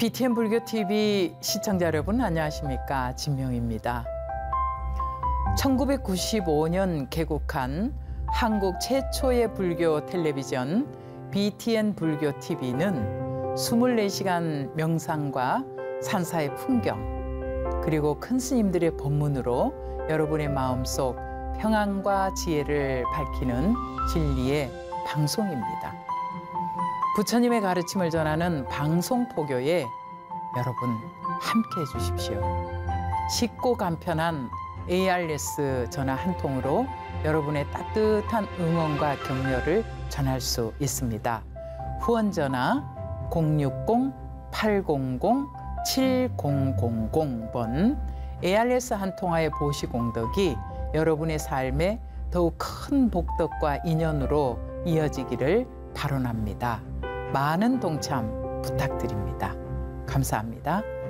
BTN 불교TV 시청자 여러분 안녕하십니까? 진명입니다. 1995년 개국한 한국 최초의 불교 텔레비전 BTN 불교TV는 24시간 명상과 산사의 풍경 그리고 큰 스님들의 법문으로 여러분의 마음속 평안과 지혜를 밝히는 진리의 방송입니다. 부처님의 가르침을 전하는 방송포교에 여러분 함께해 주십시오. 쉽고 간편한 ARS 전화 한 통으로 여러분의 따뜻한 응원과 격려를 전할 수 있습니다. 후원 전화 060-800-7000번 ARS 한 통화의 보시공덕이 여러분의 삶에 더욱 큰 복덕과 인연으로 이어지기를 발언합니다. 많은 동참 부탁드립니다. 감사합니다.